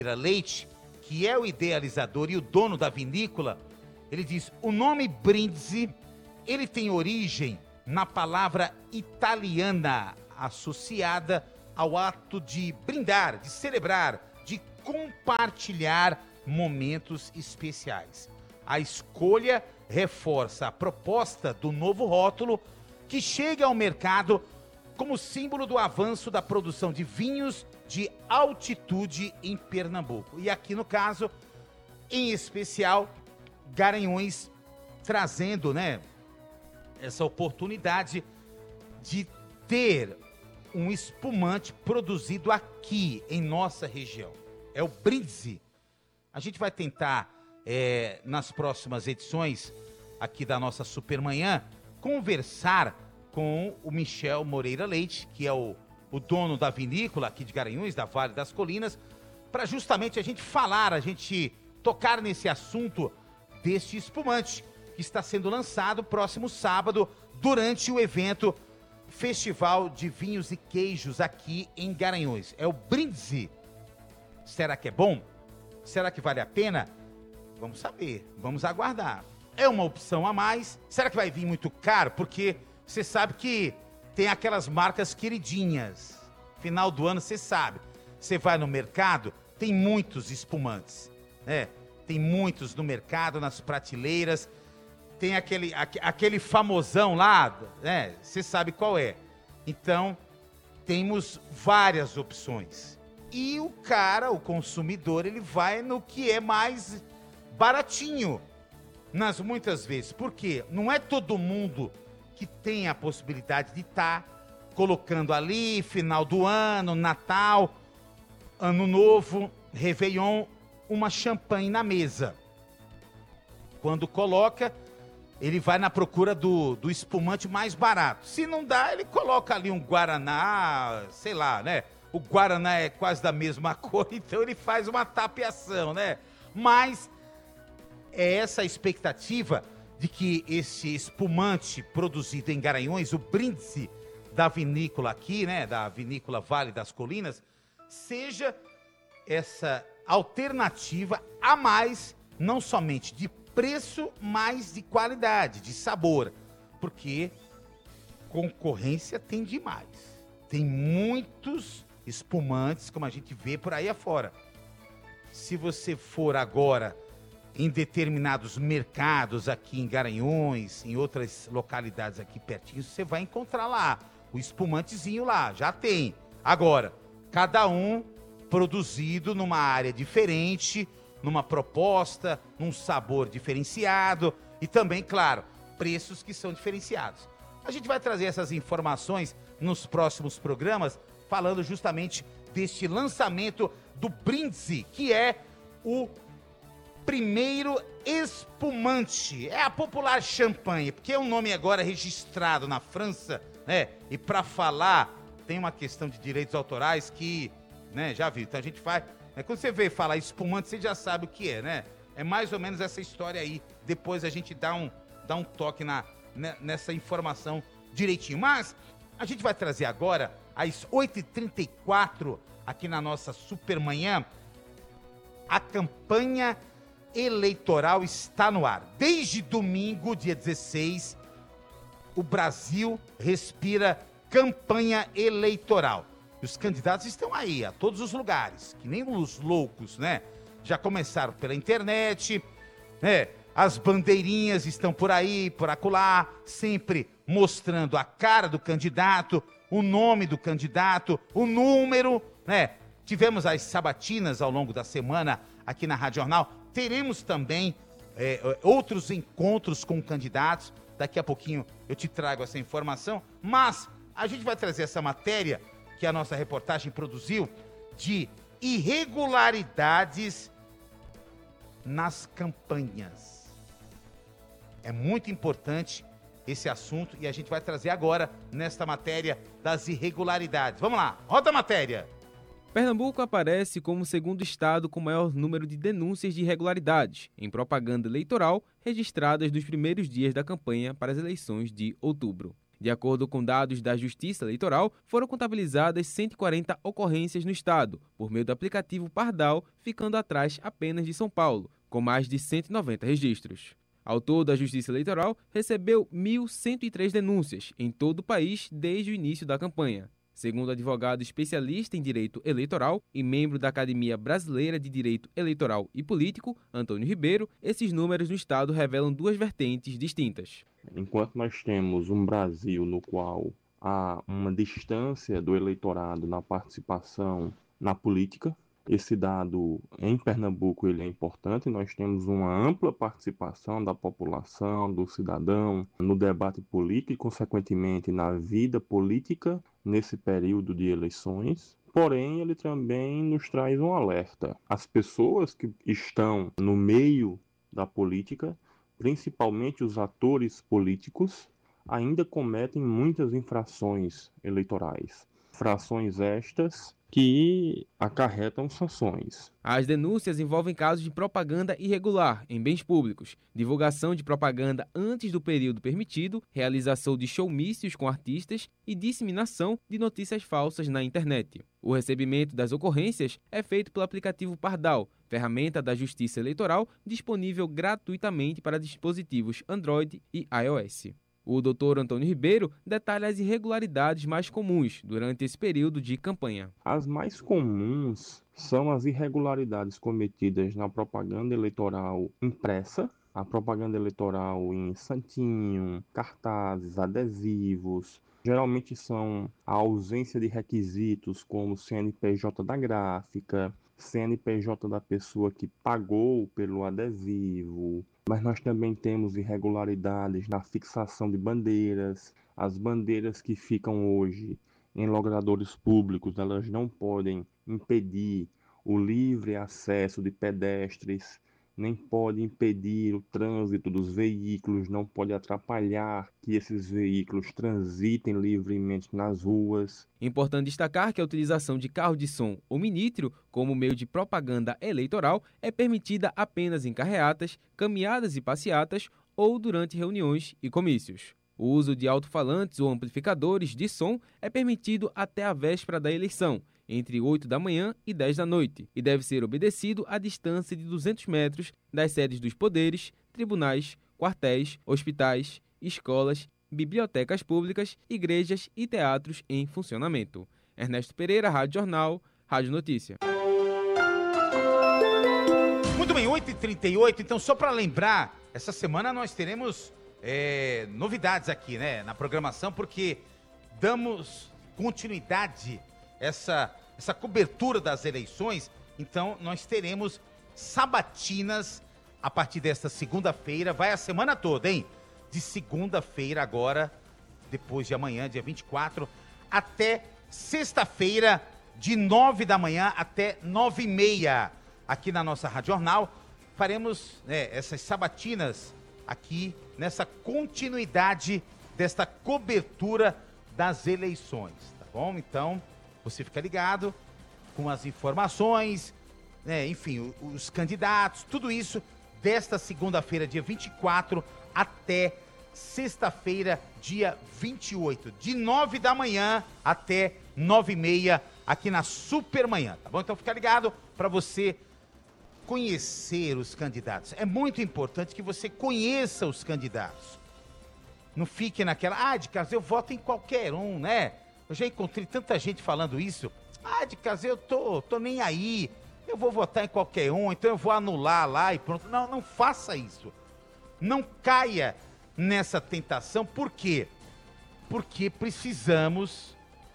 Leite, que é o idealizador e o dono da vinícola, ele diz: o nome Brindisi, ele tem origem na palavra italiana associada ao ato de brindar, de celebrar, de compartilhar momentos especiais. A escolha reforça a proposta do novo rótulo, que chega ao mercado como símbolo do avanço da produção de vinhos de altitude em Pernambuco. E aqui no caso, em especial, Garanhuns trazendo, essa oportunidade de ter um espumante produzido aqui em nossa região. É o Brindisi. A gente vai tentar, nas próximas edições aqui da nossa Supermanhã, conversar com o Michel Moreira Leite, que é o dono da vinícola aqui de Garanhuns, da Vale das Colinas, para justamente a gente falar, a gente tocar nesse assunto deste espumante que está sendo lançado próximo sábado durante o evento Festival de Vinhos e Queijos aqui em Garanhuns. É o Brindisi. Será que é bom? Será que vale a pena? Vamos saber, vamos aguardar. É uma opção a mais. Será que vai vir muito caro? Porque você sabe que tem aquelas marcas queridinhas. Final do ano, você sabe. Você vai no mercado, tem muitos espumantes, Tem muitos no mercado, nas prateleiras. Tem aquele famosão lá, Você sabe qual é. Então, temos várias opções. E o consumidor, ele vai no que é mais baratinho, muitas vezes. Por quê? Não é todo mundo que tem a possibilidade de estar colocando ali, final do ano, Natal, Ano Novo, Réveillon, uma champanhe na mesa. Quando coloca, ele vai na procura do espumante mais barato. Se não dá, ele coloca ali um Guaraná, sei lá, O Guaraná é quase da mesma cor, então ele faz uma tapeação, Mas é essa a expectativa de que esse espumante produzido em Garanhuns, o Brindisi da vinícola aqui, da vinícola Vale das Colinas, seja essa alternativa a mais, não somente de preço, mas de qualidade, de sabor, porque concorrência tem demais. Tem muitos espumantes, como a gente vê por aí afora. Se você for agora em determinados mercados aqui em Garanhuns, em outras localidades aqui pertinho, você vai encontrar lá o espumantezinho lá, já tem. Agora, cada um produzido numa área diferente, numa proposta, num sabor diferenciado e também, claro, preços que são diferenciados. A gente vai trazer essas informações nos próximos programas, falando justamente deste lançamento do Brindisi, que é o primeiro espumante. É a popular champanhe, porque é um nome agora registrado na França, E para falar, tem uma questão de direitos autorais que, já viu. Então a gente faz... Quando você vê falar espumante, você já sabe o que é, É mais ou menos essa história aí. Depois a gente dá um toque nessa informação direitinho. Mas a gente vai trazer agora, às 8h34, aqui na nossa Supermanhã, a campanha eleitoral está no ar. Desde domingo, dia 16, o Brasil respira campanha eleitoral. E os candidatos estão aí, a todos os lugares, que nem os loucos, Já começaram pela internet, As bandeirinhas estão por aí, por acolá, sempre mostrando a cara do candidato, o nome do candidato, o número, Tivemos as sabatinas ao longo da semana aqui na Rádio Jornal. Teremos também outros encontros com candidatos. Daqui a pouquinho eu te trago essa informação. Mas a gente vai trazer essa matéria que a nossa reportagem produziu de irregularidades nas campanhas. É muito importante esse assunto e a gente vai trazer agora nesta matéria das irregularidades. Vamos lá, roda a matéria. Pernambuco aparece como o segundo estado com maior número de denúncias de irregularidades em propaganda eleitoral registradas nos primeiros dias da campanha para as eleições de outubro. De acordo com dados da Justiça Eleitoral, foram contabilizadas 140 ocorrências no estado, por meio do aplicativo Pardal, ficando atrás apenas de São Paulo, com mais de 190 registros. Ao todo, a Justiça Eleitoral recebeu 1.103 denúncias em todo o país desde o início da campanha. Segundo o advogado especialista em direito eleitoral e membro da Academia Brasileira de Direito Eleitoral e Político, Antônio Ribeiro, esses números no estado revelam duas vertentes distintas. Enquanto nós temos um Brasil no qual há uma distância do eleitorado na participação na política, esse dado em Pernambuco ele é importante. Nós temos uma ampla participação da população, do cidadão no debate político e, consequentemente, na vida política nesse período de eleições. Porém, ele também nos traz um alerta. As pessoas que estão no meio da política, principalmente os atores políticos, ainda cometem muitas infrações eleitorais. Infrações estas que acarretam sanções. As denúncias envolvem casos de propaganda irregular em bens públicos, divulgação de propaganda antes do período permitido, realização de showmícios com artistas e disseminação de notícias falsas na internet. O recebimento das ocorrências é feito pelo aplicativo Pardal, ferramenta da Justiça Eleitoral disponível gratuitamente para dispositivos Android e iOS. O Dr. Antônio Ribeiro detalha as irregularidades mais comuns durante esse período de campanha. As mais comuns são as irregularidades cometidas na propaganda eleitoral impressa, a propaganda eleitoral em santinho, cartazes, adesivos. Geralmente são a ausência de requisitos como CNPJ da gráfica, CNPJ da pessoa que pagou pelo adesivo. Mas nós também temos irregularidades na fixação de bandeiras. As bandeiras que ficam hoje em logradouros públicos, elas não podem impedir o livre acesso de pedestres, nem pode impedir o trânsito dos veículos, não pode atrapalhar que esses veículos transitem livremente nas ruas. Importante destacar que a utilização de carro de som ou minítrio como meio de propaganda eleitoral é permitida apenas em carreatas, caminhadas e passeatas ou durante reuniões e comícios. O uso de alto-falantes ou amplificadores de som é permitido até a véspera da eleição, entre 8 da manhã e 10 da noite, e deve ser obedecido à distância de 200 metros das sedes dos poderes, tribunais, quartéis, hospitais, escolas, bibliotecas públicas, igrejas e teatros em funcionamento. Ernesto Pereira, Rádio Jornal, Rádio Notícia. Muito bem, 8h38, então só para lembrar, essa semana nós teremos novidades aqui, né, na programação, porque damos continuidade a essa cobertura das eleições. Então nós teremos sabatinas a partir desta segunda-feira, vai a semana toda, hein? De segunda-feira agora, depois de amanhã, dia 24, até sexta-feira, de 9 da manhã até 9h30, aqui na nossa Rádio Jornal. Faremos essas sabatinas aqui, nessa continuidade desta cobertura das eleições, tá bom? Então, você fica ligado com as informações, enfim, os candidatos, tudo isso desta segunda-feira, dia 24, até sexta-feira, dia 28, de 9 da manhã até 9h30, aqui na Supermanhã, tá bom? Então fica ligado para você conhecer os candidatos. É muito importante que você conheça os candidatos. Não fique naquela, de casa eu voto em qualquer um, né? Eu já encontrei tanta gente falando isso. De casa eu tô nem aí. Eu vou votar em qualquer um, então eu vou anular lá e pronto. Não faça isso. Não caia nessa tentação. Por quê? Porque precisamos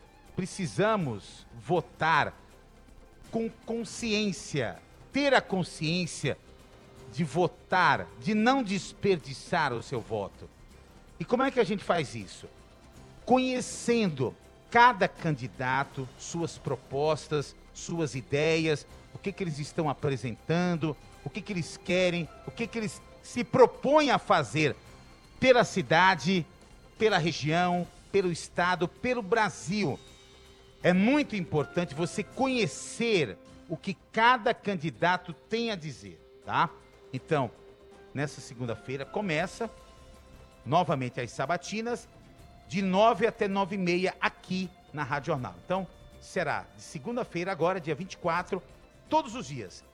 votar com consciência. Ter a consciência de votar, de não desperdiçar o seu voto. E como é que a gente faz isso? Conhecendo cada candidato, suas propostas, suas ideias, o que eles estão apresentando, o que eles querem, o que eles se propõem a fazer pela cidade, pela região, pelo estado, pelo Brasil. É muito importante você conhecer o que cada candidato tem a dizer, tá? Então, nessa segunda-feira começa novamente as sabatinas de 9 até 9h30 aqui na Rádio Jornal. Então, será de segunda-feira agora, dia 24, todos os dias,